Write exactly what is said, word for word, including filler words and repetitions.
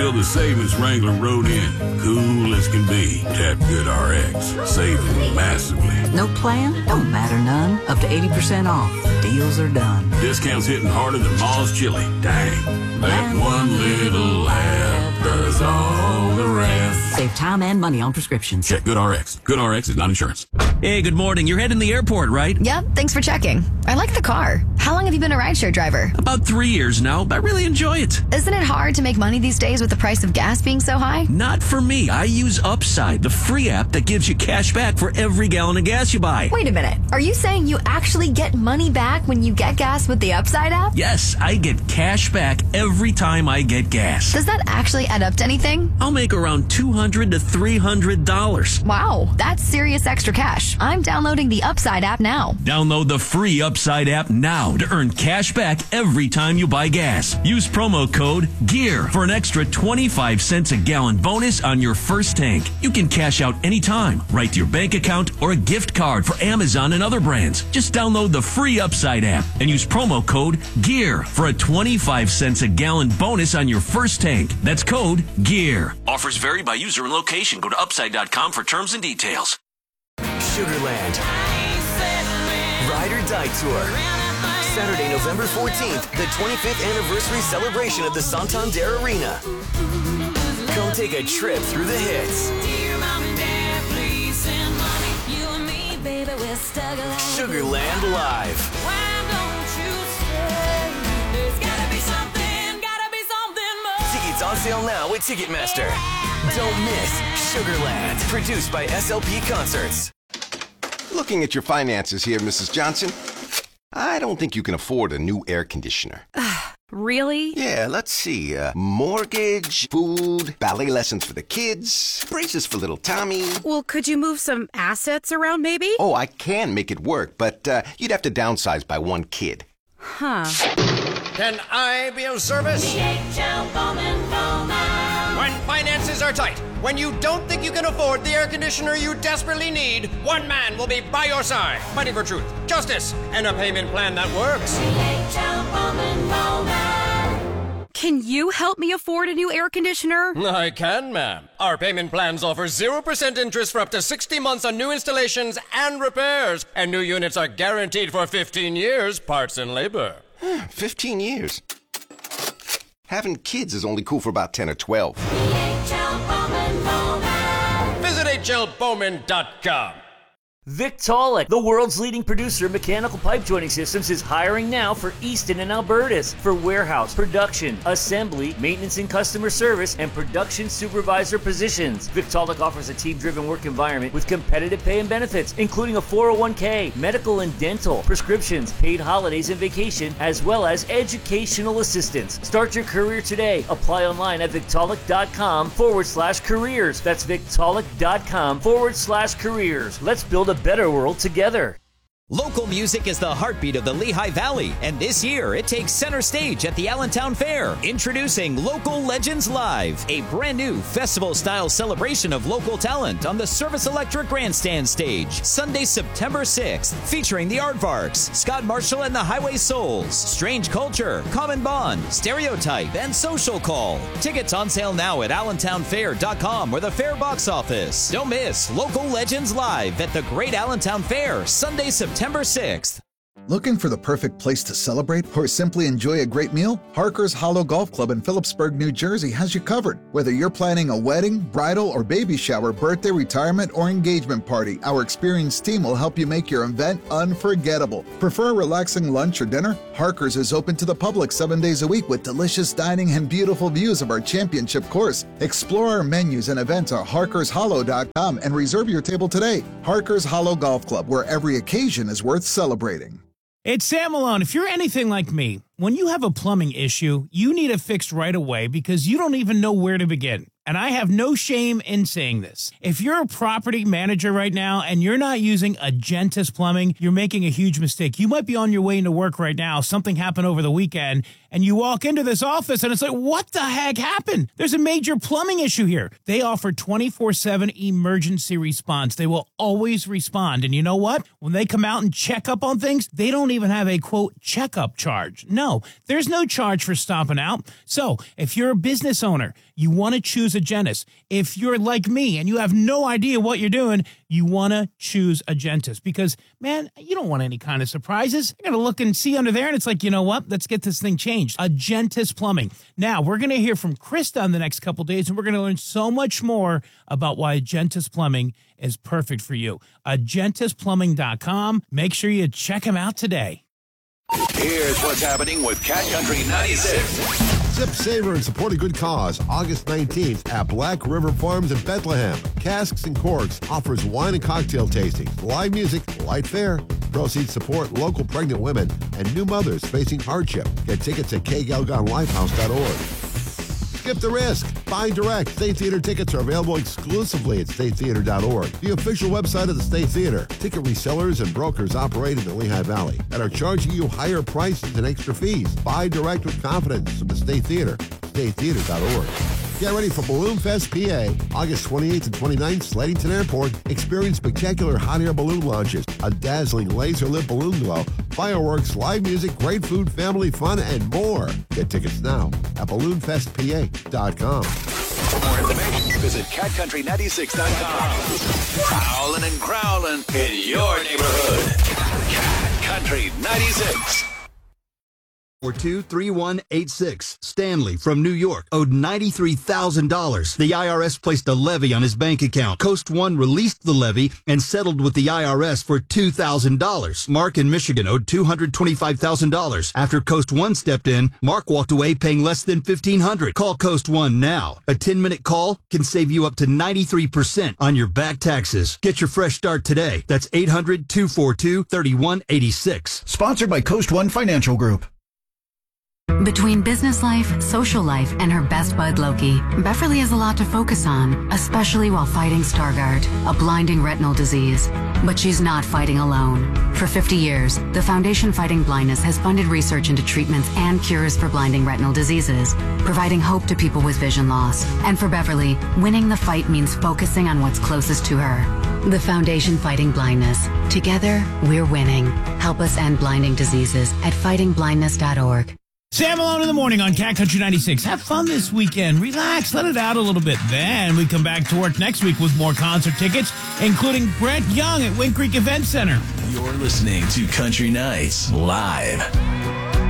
Feel the savings Wrangler rode in. Cool as can be. Tap GoodRx. Saving massively. No plan? Don't matter none. Up to eighty percent off. Deals are done. Discounts hitting harder than Ma's chili. Dang. That one little app does all the rest. Save time and money on prescriptions. Check GoodRx. GoodRx is not insurance. Hey, good morning. You're heading to the airport, right? Yep, thanks for checking. I like the car. How long have you been a rideshare driver? About three years now. I really enjoy it. Isn't it hard to make money these days with the price of gas being so high? Not for me. I use Upside, the free app that gives you cash back for every gallon of gas you buy. Wait a minute. Are you saying you actually get money back when you get gas with the Upside app? Yes, I get cash back every time I get gas. Does that actually add up to anything? I'll make around two hundred to three hundred dollars. Wow, that's serious extra cash. I'm downloading the Upside app now. Download the free Upside app now to earn cash back every time you buy gas. Use promo code GEAR for an extra twenty-five cents a gallon bonus on your first tank. You can cash out anytime, right to your bank account or a gift card for Amazon and other brands. Just download the free Upside app and use promo code GEAR for a twenty-five cents a gallon bonus on your first tank. That's code GEAR. Offers vary by user and location. Go to upside dot com for terms and details. Sugarland Ride or Die Tour. Saturday, November fourteenth, the twenty-fifth anniversary celebration of the Santander Arena. Come take a trip through the hits. Sugarland Live. Tickets on sale now with Ticketmaster. Don't miss Sugarland, produced by S L P Concerts. Looking at your finances here, Missus Johnson, I don't think you can afford a new air conditioner. Really? Yeah, let's see. Uh, mortgage, food, ballet lessons for the kids, braces for little Tommy. Well, could you move some assets around, maybe? Oh, I can make it work, but uh, you'd have to downsize by one kid. Huh. Can I be of service? D H L Bowman Bowman. When finances are tight, when you don't think you can afford the air conditioner you desperately need, one man will be by your side, fighting for truth, justice, and a payment plan that works. D H L Bowman Bowman. Can you help me afford a new air conditioner? I can, ma'am. Our payment plans offer zero percent interest for up to sixty months on new installations and repairs, and new units are guaranteed for fifteen years, parts and labor. fifteen years. Having kids is only cool for about ten or twelve. D H L Bowman Bowman. Visit H L Bowman dot com. Victaulic, the world's leading producer of mechanical pipe joining systems, is hiring now for Easton and Albertus for warehouse, production, assembly, maintenance and customer service, and production supervisor positions. Victaulic offers a team-driven work environment with competitive pay and benefits, including a four oh one k, medical and dental, prescriptions, paid holidays and vacation, as well as educational assistance. Start your career today. Apply online at Victaulic.com forward slash careers. That's Victaulic.com forward slash careers. Let's build a better world together. Local music is the heartbeat of the Lehigh Valley, and this year it takes center stage at the Allentown Fair. Introducing Local Legends Live, a brand new festival-style celebration of local talent on the Service Electric Grandstand stage. Sunday, September sixth, featuring the Aardvarks, Scott Marshall and the Highway Souls, Strange Culture, Common Bond, Stereotype, and Social Call. Tickets on sale now at allentown fair dot com or the Fair box office. Don't miss Local Legends Live at the Great Allentown Fair, Sunday, September sixth. Looking for the perfect place to celebrate or simply enjoy a great meal? Harker's Hollow Golf Club in Phillipsburg, New Jersey has you covered. Whether you're planning a wedding, bridal, or baby shower, birthday, retirement, or engagement party, our experienced team will help you make your event unforgettable. Prefer a relaxing lunch or dinner? Harker's is open to the public seven days a week with delicious dining and beautiful views of our championship course. Explore our menus and events at harkers hollow dot com and reserve your table today. Harker's Hollow Golf Club, where every occasion is worth celebrating. It's Sam Malone. If you're anything like me, when you have a plumbing issue, you need it fixed right away because you don't even know where to begin. And I have no shame in saying this. If you're a property manager right now and you're not using Agentis Plumbing, you're making a huge mistake. You might be on your way into work right now. Something happened over the weekend and you walk into this office and it's like, what the heck happened? There's a major plumbing issue here. They offer twenty-four seven emergency response. They will always respond. And you know what? When they come out and check up on things, they don't even have a, quote, checkup charge. No, there's no charge for stopping out. So if you're a business owner, you want to choose Agentis. If you're like me and you have no idea what you're doing, you want to choose Agentis because, man, you don't want any kind of surprises. You're going to look and see under there, and it's like, you know what? Let's get this thing changed. Agentis Plumbing. Now, we're going to hear from Krista in the next couple days, and we're going to learn so much more about why Agentis Plumbing is perfect for you. Agentis Plumbing dot com. Make sure you check them out today. Here's what's happening with Cat Country ninety-six. Sip, savor, and support a good cause. August nineteenth at Black River Farms in Bethlehem. Casks and Corks offers wine and cocktail tastings, live music, light fare. Proceeds support local pregnant women and new mothers facing hardship. Get tickets at k galgon lifehouse dot org. Skip the risk. Buy direct. State Theater tickets are available exclusively at state theater dot org, the official website of the State Theater. Ticket resellers and brokers operate in the Lehigh Valley and are charging you higher prices and extra fees. Buy direct with confidence from the State Theater. state theater dot org. Get ready for Balloon Fest P A, August twenty-eighth and twenty-ninth, Slatington Airport. Experience spectacular hot air balloon launches, a dazzling laser lit balloon glow, fireworks, live music, great food, family fun, and more. Get tickets now at balloon fest p a dot com. For more information, visit cat country ninety-six dot com. Prowling and growling in your neighborhood. Cat Country ninety-six. four two three one eight six. Stanley from New York owed ninety-three thousand dollars. The I R S placed a levy on his bank account. Coast One released the levy and settled with the I R S for two thousand dollars. Mark in Michigan owed two hundred twenty-five thousand dollars. After Coast One stepped in, Mark walked away paying less than fifteen hundred dollars. Call Coast One now. A ten-minute call can save you up to ninety-three percent on your back taxes. Get your fresh start today. That's eight hundred two four two three one eight six. Sponsored by Coast One Financial Group. Between business life, social life, and her best bud Loki, Beverly has a lot to focus on, especially while fighting Stargardt, a blinding retinal disease. But she's not fighting alone. For fifty years, the Foundation Fighting Blindness has funded research into treatments and cures for blinding retinal diseases, providing hope to people with vision loss. And for Beverly, winning the fight means focusing on what's closest to her. The Foundation Fighting Blindness. Together, we're winning. Help us end blinding diseases at fighting blindness dot org. Sam Malone in the morning on Cat Country ninety-six. Have fun this weekend. Relax. Let it out a little bit. Then we come back to work next week with more concert tickets, including Brett Young at Wink Creek Event Center. You're listening to Country Nights Live.